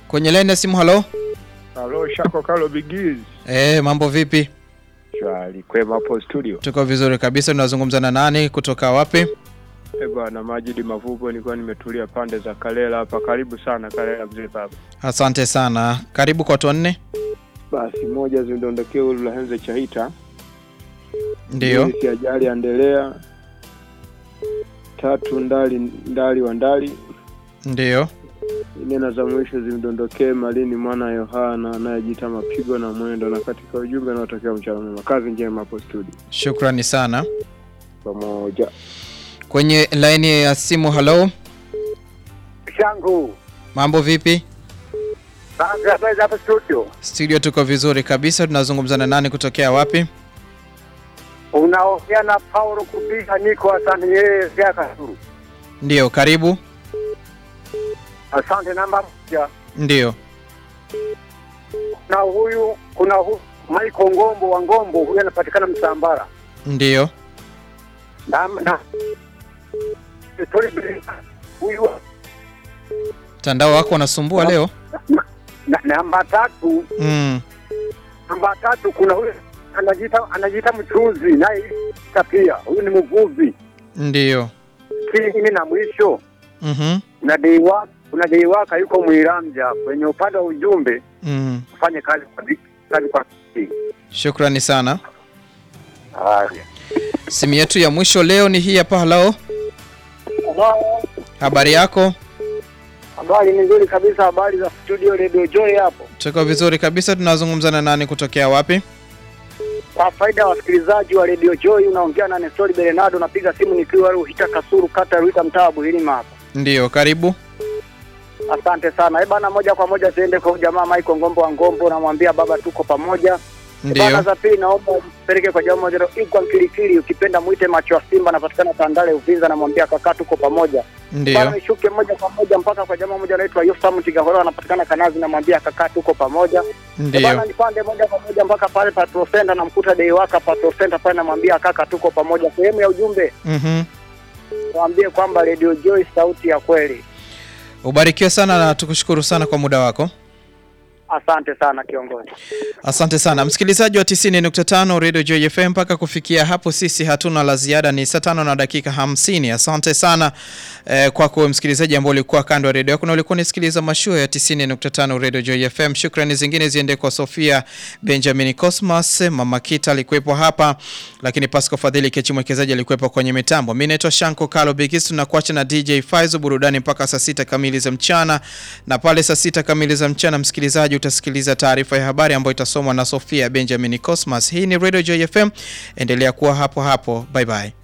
Kwenye line ya simu, halo. Halo, Shako Kalo Bigiz. Mambo vipi? Shwari, kwema hapo studio. Tuko vizuri kabisa. Tunazungumza na nani kutoka wapi? Bwana Majidi Mavubo, nilikuwa nimetulia pande za Kalela hapa. Karibu sana Kalela mzee baba. Asante sana. Karibu kwa watu 4. Basi moja zindondokea ulu Henze Chahita. Ndio. Si ajali endelea. 3 ndali wa ndali. Ndio. Nena za mwisho zimdondokee Malini mwana Yohana anayejiita Mapigo na Mwendo, na katika ujumbe na watakia mchana mwema. Kazi njema hapo studio. Shukrani sana. Pamoja. Kwenye line ya simu, halo. Shangu. Mambo vipi? Basi hapa studio. Studio tuko vizuri kabisa. Tunazungumza na nani kutokea wapi? Unaongea na Paulo Kubika, niko asante yeye vya Kasuru. Ndio, karibu. Asante namba 1. Ndio. Kuna huyu Michael Ngombo wa Ngombo, huyu anapatikana Msambara. Ndio. Na huyu Tandao wako unasumbua leo? Namba 3. Namba 3 kuna huyu anajiita mchuzi naye pia. Huyu ni mvuvi. Ndio. Kini na mwisho. Kuna Deiwaka yuko Mwiramja kwenye upande wa ujumbe. Ufanye kazi kwa Shukrani sana. Haya. Simu yetu ya mwisho leo ni hii hapa. Hello. Habari yako? Habari nzuri kabisa, habari za studio Radio Joy hapo. Tuko vizuri kabisa. Tunazungumza na nani kutokea wapi? Kwa faida ya wasikilizaji wa Radio Joy, unaongea na Nestor Bernardo, napiga simu nikiwa Ruhita Kasuru, kata Ruhita, mtaa Buhilima hapa. Ndio, karibu. Asante sana. Bana, moja kwa moja tuende kwa jamaa Michael Ngombo wa Ngombo, namwambia baba tuko pamoja. Bana, za pili naomba mpeleke kwa jamaa moja Igwa Kilikili, ukipenda muite macho ya Simba, anapatikana Tandale Uvinza, namwambia kaka tuko pamoja. Ndio. Bana, nishuke moja kwa moja mpaka kwa jamaa moja anaitwa Yosam Tigahora, anapatikana Kanazi, namwambia kaka tuko pamoja. Ndio. Bana, nipande moja kwa moja mpaka pale Patrol Center, namkuta Deiwaka Patrol Center pale, namwambia kaka tuko pamoja. Sehemu ya ujumbe. Mwambie kwamba Radio Joy sauti ya kweli. Ubarikiwe sana na tukushukuru sana kwa muda wako. Asante sana kiongozi. Asante sana msikilizaji wa 90.5 Radio Joy FM. Mpaka kufikia hapo sisi hatuna la ziada, ni saa 5:50. Asante sana kwako msikilizaji ambaye ulikuwa kando ya radio yako na ulikuwa unasikiliza mashuo ya 90.5 Radio Joy FM. Shukrani zingine ziende kwa Sofia Benjamin Cosmas, Mama Kita alikuwepo hapa, lakini Pasco Fadhili Kechi mwekezaji alikuwepo kwenye mitambo. Mimi naitwa Shanko Kalo Bigis, tunakuacha na DJ Faizo burudani mpaka saa 6 kamili za mchana, na pale saa 6 kamili za mchana msikilizaji utasikiliza taarifa ya habari ambayo itasomwa na Sofia Benjamin Cosmas. Hii ni Radio Joy FM. Endelea kuwa hapo hapo. Bye bye.